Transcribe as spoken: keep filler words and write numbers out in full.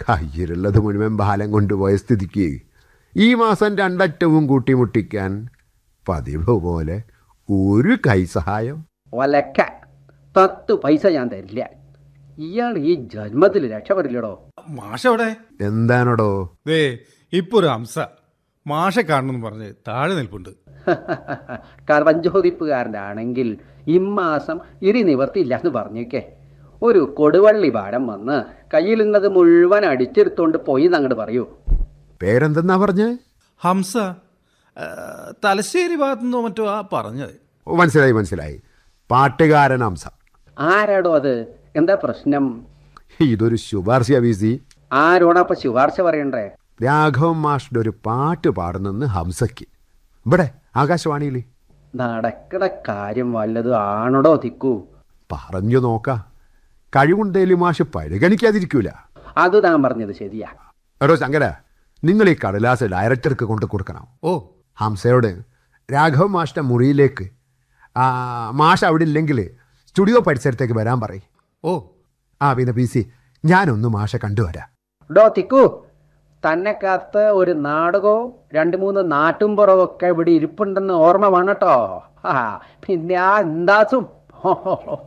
കയ്യിലുള്ളത് മുഴുവൻ ബാലം കൊണ്ടുപോയ സ്ഥിതിക്ക് ഈ മാസം രണ്ടറ്റവും കൂട്ടിമുട്ടിക്കാൻ പതിവ് പോലെ ഒരു കൈ സഹായം. ഒലക്ക പത്ത് പൈസ ഞാൻ തരില്ല. ഇയാൾ ഈ ജന്മത്തിൽ രക്ഷപ്പെടില്ലടോ. മാഷവിടെ എന്താണോടോ? ദേ ഇപ്പൊ ഒരു ഹംസ മാഷെ കാണണമെന്ന് പറഞ്ഞ് താഴെ നിൽപ്പുണ്ട്. കർവഞ്ചോദിപ്പുകാരൻ്റെ ആണെങ്കിൽ ഇമ്മാസം ഇരി നിവർത്തിയില്ല എന്ന് പറഞ്ഞേക്കേ. ഒരു കൊടുവള്ളി പാടം വന്ന് കയ്യിലുള്ളത് മുഴുവൻ അടിച്ചെടുത്തോണ്ട് പോയി എന്നങ്ങോട്ട് പറയൂ. പേരെന്തെന്നാ പറഞ്ഞ്? ഹംസ. തലശ്ശേരി ഭാഗത്തുനിന്നോ മറ്റോ ആ പറഞ്ഞത്. മനസ്സിലായി മനസ്സിലായി പാട്ടുകാരൻ ഹംസ. ആരാടോ അത്? എന്താ പ്രശ്നം? ഇതൊരു ശുപാർശ വീസി. ആരോടപ്പം ശുപാർശ പറയണ്ടേ? രാഘവൻ മാഷിന്റെ ഒരു പാട്ട് പാടുന്നെന്ന് ഹംസയ്ക്ക് ഇവിടെ ആകാശവാണിയിൽ. നടക്കണ കാര്യം വല്ലതും ആണോടോ തിക്കൂ? പറഞ്ഞു നോക്കാം. കഴിവുണ്ടേലും മാഷ് പരിഗണിക്കാതിരിക്കൂല. അത് താൻ പറഞ്ഞത് ശരിയാ. എടോ ശങ്കര, നിങ്ങൾ ഈ കടലാസ് ഡയറക്ടർക്ക് കൊണ്ട് കൊടുക്കണം. ഓ ഹംസയോട് രാഘവൻ മാഷിന്റെ മുറിയിലേക്ക് മാഷ് അവിടെ ഇല്ലെങ്കിൽ സ്റ്റുഡിയോ പരിസരത്തേക്ക് വരാൻ പറയും. ഓ ആ പിന്നെ പി സി, ഞാനൊന്ന് മാഷെ കണ്ടുവരാം. ഡോ തിക്കു, തന്നെ കാത്ത് ഒരു നാടകവും രണ്ട് മൂന്ന് നാട്ടുംപുറവും ഒക്കെ ഇവിടെ ഇരിപ്പുണ്ടെന്ന് ഓർമ്മ വേണട്ടോ. ആ പിന്നെ ആ എന്താസും